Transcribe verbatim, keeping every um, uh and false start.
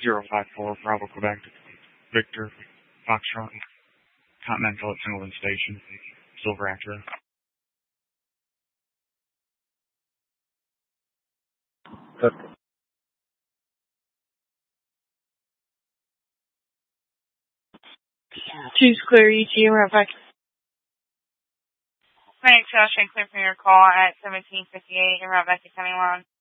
zero five four Bravo Quebec Victor Foxtrot Continental at Singleton Station Silver Acura. Okay. Choose clear E T, we're back. Thanks, Josh, and clear for your call at seventeen fifty-eight, and right back to coming on.